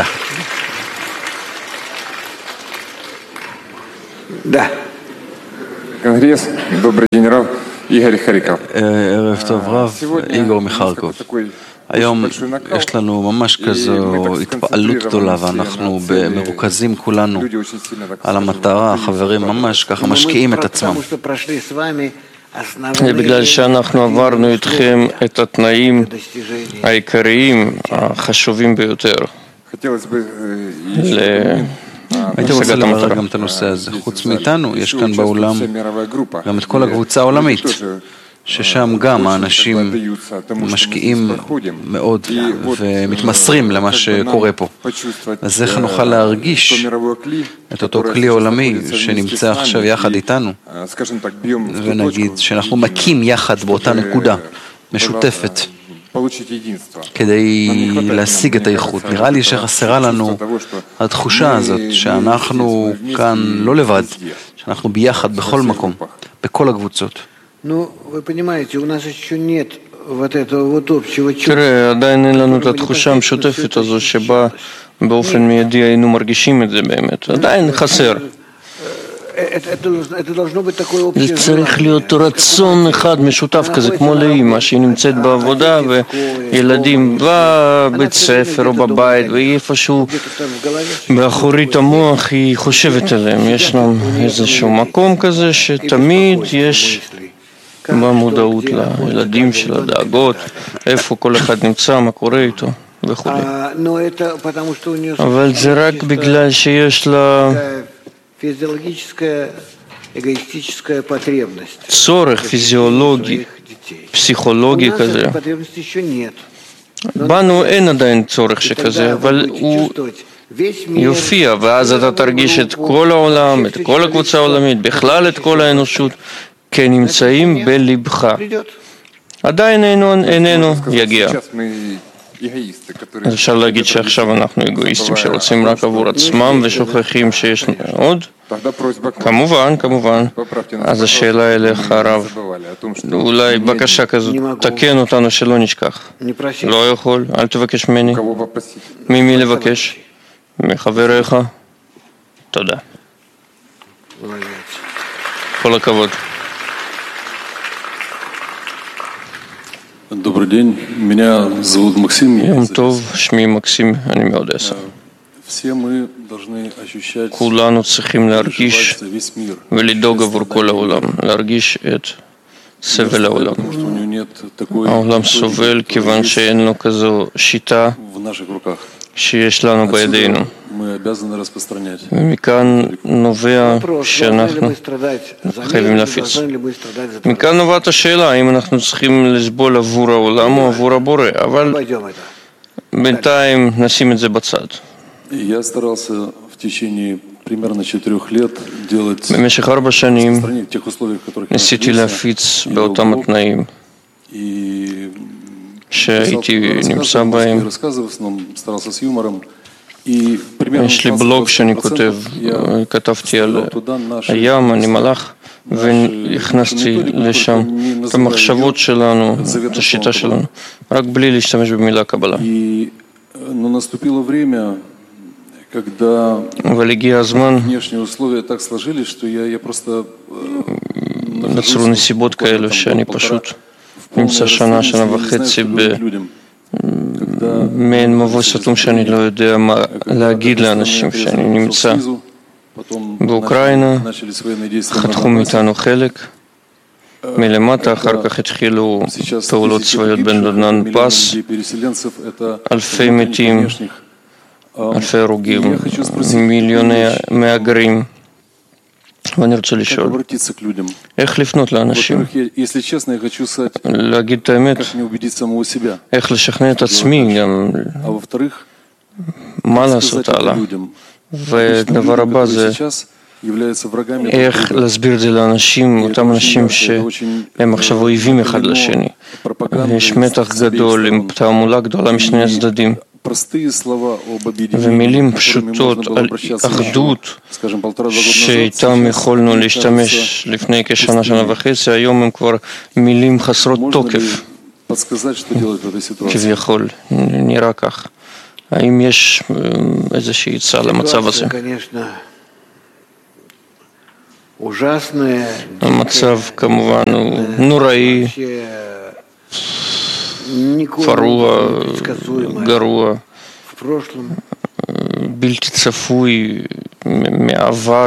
Да. Конгресс. Добрый день, Рав. Игорь Харьков. ערב טוב רב, איגור מחרקוב. היום יש לנו ממש כזו התפעלות גדולה ואנחנו מרוכזים כולנו על המטרה, החברים ממש ככה משקיעים את עצמם. בגלל שאנחנו עברנו איתכם את התנאים העיקריים, החשובים ביותר. הייתי רוצה לברר גם את הנושא הזה. חוץ מאיתנו, יש כאן באולם גם את כל הקבוצה העולמית, ששם גם האנשים משקיעים מאוד ומתמסרים למה שקורה פה. אז איך נוכל להרגיש את אותו כלי עולמי שנמצא עכשיו יחד איתנו, ונגיד שאנחנו מקים יחד באותה נקודה משותפת כדי להשיג את האיכות. נראה לי שחסרה לנו התחושה הזאת שאנחנו כאן לא לבד, שאנחנו ביחד בכל מקום, בכל הקבוצות. תראה, עדיין אין לנו את התחושה המשותפת הזו שבה באופן מיידי היינו מרגישים את זה באמת. עדיין חסר. זה צריך להיות רצון אחד משותף כזה, כמו לאמא שהיא נמצאת בעבודה וילדים בבית ספר או בבית ואיפשהו באחורית המוח היא חושבת עליהם. יש לנו איזשהו מקום כזה שתמיד יש במודעות לילדים של הדאגות, איפה כל אחד נמצא, מה קורה איתו וכו'. אבל זה רק בגלל שיש לה צורך פיזיולוגי, פסיכולוגי כזה. בנו אין עדיין צורך שכזה, אבל הוא יופיע, ואז אתה תרגיש את כל העולם, את כל הקבוצה העולמית, בכלל את כל האנושות, כנמצאים בלבך. עדיין איננו יגיע. אז אפשר להגיד שעכשיו אנחנו אגואיסטים שרוצים רק עבור עצמם ושוכחים שיש עוד? כמובן, כמובן. אז השאלה אליך הרב, אולי בקשה כזאת, תקן אותנו שלא נשכח. לא יכול, אל תבקש ממני. ממי לבקש? מחבריך? תודה. כל הכבוד. Добрый день, меня зовут Максим. יום טוב, שמי מקסים, אני מאודסה. כולנו צריכים להרגיש ולדאוג עבור כל העולם, להרגיש את סבל העולם. העולם סובל כיוון שאין לו כזו שיטה שיש לנו בידינו. ומכאן נובע שאנחנו חייבים להפיץ. מכאן נובעת השאלה האם אנחנו צריכים לסבול עבור העולם או עבור הבורא, אבל בינתיים נשים את זה בצד. במשך ארבע שנים ניסיתי להפיץ באותם התנאים שהייתי נמצא בהם. יש לי בלוג שאני כותב, כתבתי על הים, אני מלאך, והכנסתי לשם את המחשבות שלנו, את השיטה שלנו, רק בלי להשתמש במילה קבלה. אבל הגיע הזמן, נוצרו נסיבות כאלו שאני פשוט נמצא שנה, שנה וחצי במעין מבוא סתום שאני לא יודע מה להגיד לאנשים, שאני נמצא באוקראינה, חתכו מאיתנו חלק, מלמטה, אחר כך התחילו פעולות צבאיות בין דודנן פס, אלפי מתים, אלפי הרוגים, מיליוני מהגרים. ואני רוצה לשאול, איך לפנות לאנשים? להגיד את האמת, איך לשכנע את עצמי גם, מה לעשות הלאה? ודבר הבא זה איך להסביר את זה לאנשים, אותם אנשים שהם עכשיו אויבים אחד לשני. יש מתח גדול עם תעמולה גדולה משני הצדדים. ומילים פשוטות על אחדות שאיתם יכולנו להשתמש לפני כשנה, שנה וחצי, היום הם כבר מילים חסרות תוקף. כביכול, נראה כך. האם יש איזושהי עצה למצב הזה? המצב כמובן הוא נוראי, פרוע, גרוע, בלתי צפוי מעבר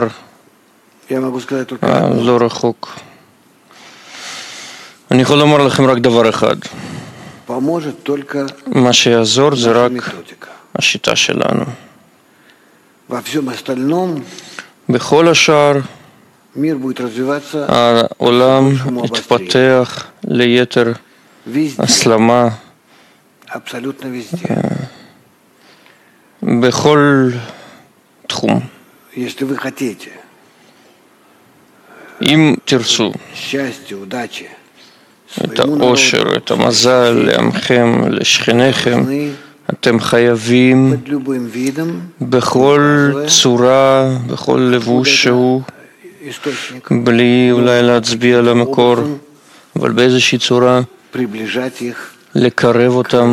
לא רחוק. אני יכול לומר לכם רק דבר אחד, מה שיעזור זה רק השיטה שלנו. בכל השאר העולם יתפתח ליתר הסלמה בכל תחום. אם תרצו את האושר, את המזל לעמכם, לשכניכם, אתם חייבים בכל צורה, בכל לבוש שהוא, בלי אולי להצביע למקור, אבל באיזושהי צורה לקרב אותם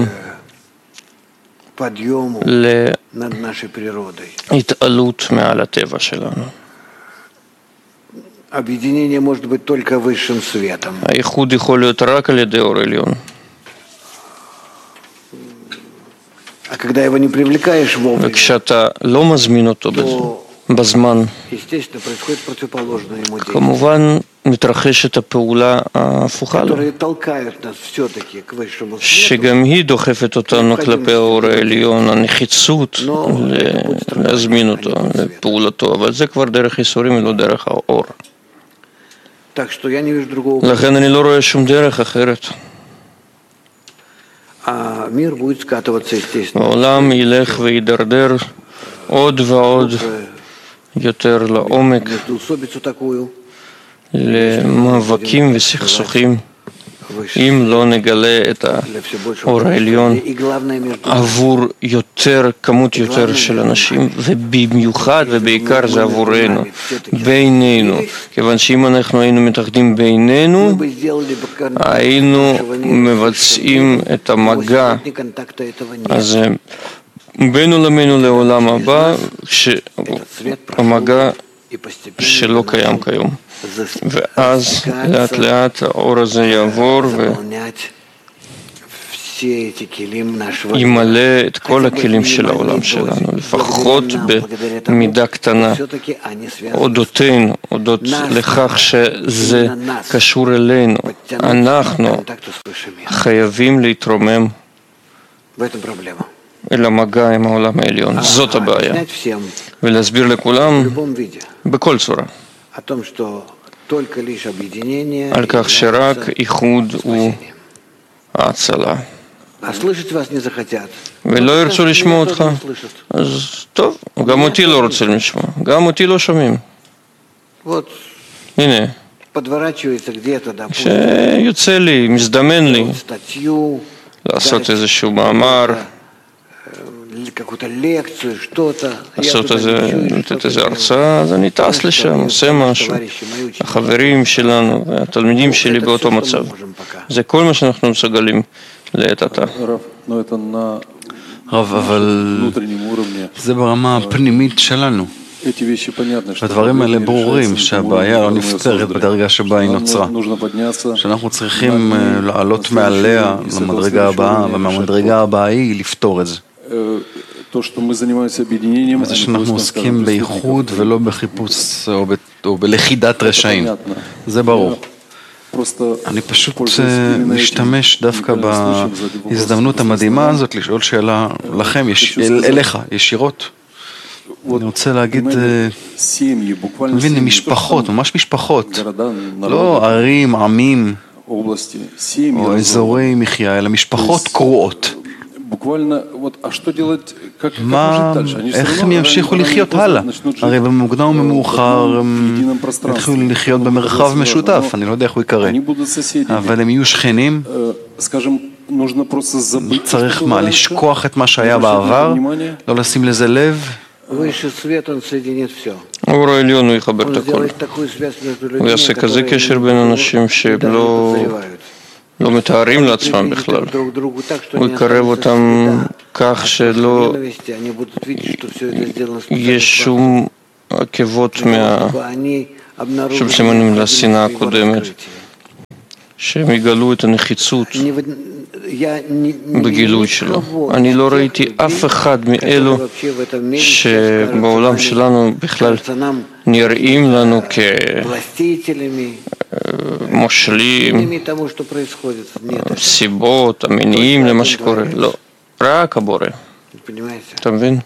להתעלות מעל הטבע שלנו. הייחוד יכול להיות רק על ידי אור עליון. וכשאתה לא מזמין אותו בזמן, כמובן מתרחשת הפעולה ההפוכה לו, שגם היא דוחפת אותנו כלפי האור העליון, הנחיצות להזמין אותו לפעולתו, אבל זה כבר דרך ייסורים ולא דרך האור. לכן אני לא רואה שום דרך אחרת. העולם ילך וידרדר עוד ועוד יותר לעומק, למאבקים וסכסוכים, אם לא נגלה את האור העליון עבור יותר, כמות יותר של אנשים, ובמיוחד ובעיקר זה עבורנו, בינינו, כיוון שאם אנחנו היינו מתאחדים בינינו, היינו מבצעים את המגע הזה בינו לבינו לעולם הבא, המגע שלא קיים כיום. ואז לאט לאט האור הזה יעבור וימלא את כל הכלים של העולם שלנו, לפחות במידה קטנה, אודותינו, אודות לכך שזה קשור אלינו. אנחנו חייבים להתרומם אל המגע עם העולם העליון. זאת הבעיה. ולהסביר לכולם בכל צורה על כך שרק איחוד הוא ההצלה. ולא ירצו לשמוע אותך, אז טוב, גם אותי לא רוצים לשמוע, גם אותי לא שומעים. הנה, שיוצא לי, מזדמן לי לעשות איזשהו מאמר, לעשות איזה, לתת איזה הרצאה, אז אני טס לשם, עושה משהו. החברים שלנו, התלמידים שלי באותו מצב. זה כל מה שאנחנו מסוגלים לעת עתה. רב, אבל זה ברמה הפנימית שלנו. הדברים האלה ברורים שהבעיה לא נפתרת בדרגה שבה היא נוצרה, שאנחנו צריכים לעלות מעליה למדרגה הבאה, ומהמדרגה הבאה היא לפתור את זה. זה שאנחנו עוסקים בייחוד ולא בחיפוש או בלכידת רשעים, זה ברור. אני פשוט משתמש דווקא בהזדמנות המדהימה הזאת לשאול שאלה לכם, אליך, ישירות. אני רוצה להגיד, מבין, משפחות, ממש משפחות, לא ערים, עמים או אזורי מחיה, אלא משפחות קרועות. מה, איך הם ימשיכו לחיות הלאה? הרי במוקדם ומאוחר הם יתחילו לחיות במרחב משותף, אני לא יודע איך הוא יקרא, אבל הם יהיו שכנים. צריך מה, לשכוח את מה שהיה בעבר, לא לשים לזה לב? האור העליון הוא יחבר את הכל, הוא יעשה כזה קשר בין אנשים שלא לא מתארים לעצמם בכלל. הוא יקרב אותם כך שלא יש שום עקבות מה... שום סימנים לשנאה הקודמת, שהם יגלו את הנחיצות בגילוי שלו. אני לא ראיתי אף אחד מאלו שבעולם שלנו בכלל נראים לנו כמושלים, סיבות, המניעים למה שקורה. לא, רק הבורא. אתה מבין?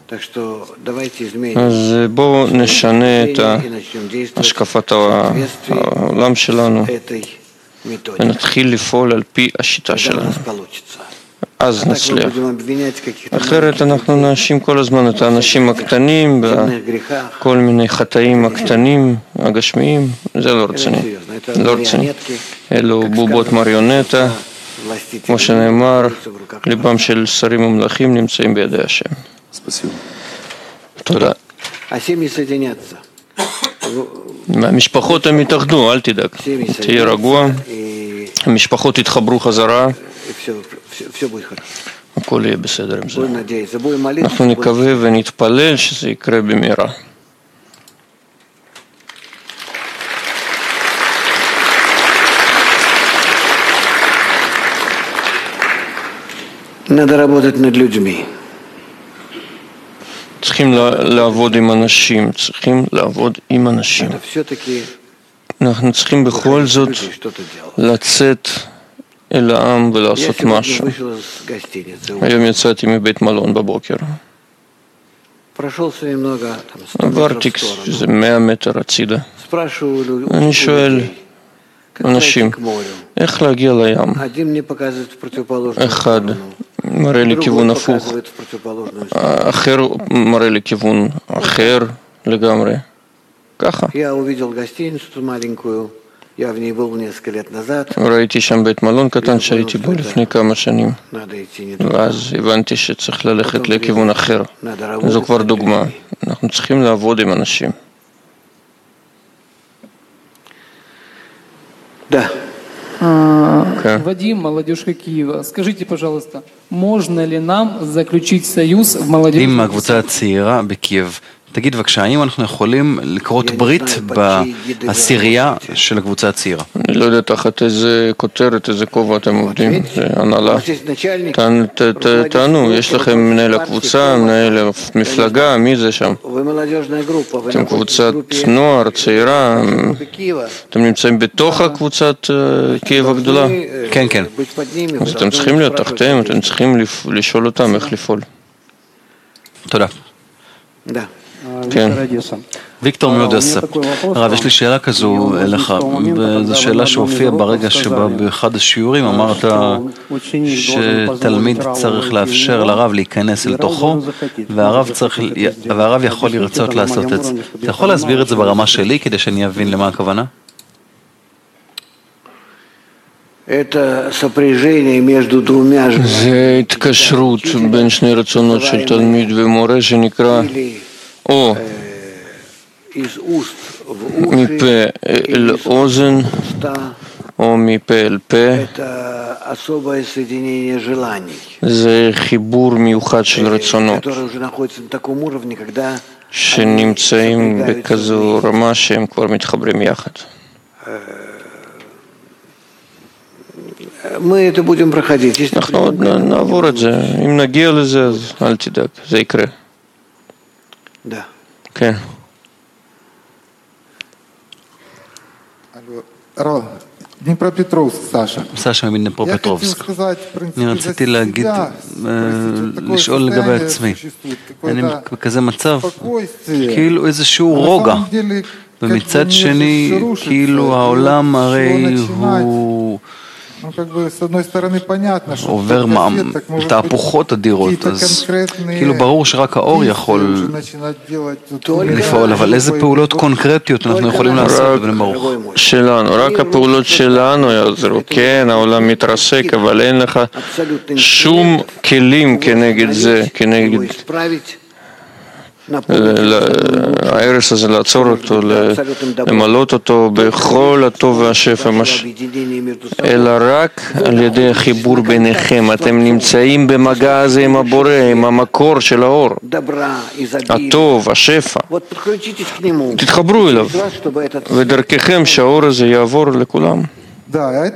אז בואו נשנה את השקפת העולם שלנו ונתחיל לפעול על פי השיטה שלנו. אז נצליח. אחרת אנחנו נאשים כל הזמן את האנשים הקטנים בכל מיני חטאים הקטנים, הגשמיים. זה לא רציני. לא רציני. אלו בובות מריונטה. כמו שנאמר, ליבם של שרים ומלכים נמצאים בידי השם. תודה. המשפחות הם התאחדו, אל תדאג. תהיה רגוע. המשפחות יתחברו חזרה. הכל יהיה בסדר עם זה. אנחנו נקווה ונתפלל שזה יקרה במהרה. Надо работать над людьми. צריכים לעבוד עם אנשים, צריכים לעבוד עם אנשים. אנחנו צריכים בכל זאת לצאת אל העם ולעשות משהו. היום יצאתי מבית מלון בבוקר. עברתי איזה מאה מטר הצידה. אני שואל אנשים, איך להגיע לים? אחד מראה לי כיוון הפוך, אחר מראה לי כיוון אחר לגמרי. ככה. ראיתי שם בית מלון קטן שהייתי בו לפני כמה שנים, ואז הבנתי שצריך ללכת לכיוון אחר. זו כבר דוגמה. אנחנו צריכים לעבוד עם אנשים. Да. Вадим, молодежка Киева, скажите, пожалуйста, можно ли нам заключить союз в молодежи? עם הקבוצה הצעירה בקייב, תגיד בבקשה, האם אנחנו יכולים לקרות ברית בעשירייה של הקבוצה הצעירה? אני לא יודע תחת איזה כותרת, איזה כובע אתם עובדים, זה הנהלה. תענו, יש לכם מנהל הקבוצה, מנהל המפלגה, מי זה שם? אתם קבוצת נוער, צעירה, אתם נמצאים בתוך הקבוצת קייב הגדולה? כן, כן. אז אתם צריכים להיות תחתיהם, אתם צריכים לשאול אותם איך לפעול. תודה. כן. ויקטור מאודסה. הרב, יש לי שאלה כזו אליך, וזו שאלה שהופיעה ברגע שבה באחד השיעורים אמרת שתלמיד צריך לאפשר לרב להיכנס אל תוכו, והרב צריך, והרב יכול לרצות לעשות את זה. אתה יכול להסביר את זה ברמה שלי כדי שאני אבין למה הכוונה? זה התקשרות בין שני רצונות של תלמיד ומורה שנקרא או מפה אל אוזן או מפה אל פה. זה חיבור מיוחד של רצונות שנמצאים בכזו רמה שהם כבר מתחברים יחד. אנחנו עוד נעבור את זה. אם נגיע לזה, אז אל תדאג, זה יקרה. כן. סשה מדניפרופטרובסק. אני רציתי להגיד, לשאול לגבי עצמי. אני בכזה מצב, כאילו איזשהו רוגע. ומצד שני, כאילו העולם הרי הוא עובר תהפוכות אדירות, אז כאילו ברור שרק האור יכול לפעול, אבל איזה פעולות קונקרטיות אנחנו יכולים לעשות בבני ברוך? שלנו, רק הפעולות שלנו יעזרו. כן, העולם מתרסק, אבל אין לך שום כלים כנגד זה, כנגד הערש הזה, לעצור אותו, למלות אותו בכל הטוב והשפע, אלא רק על ידי החיבור ביניכם. אתם נמצאים במגע הזה עם הבורא, עם המקור של האור, הטוב, השפע. תתחברו אליו, ודרככם שהאור הזה יעבור לכולם.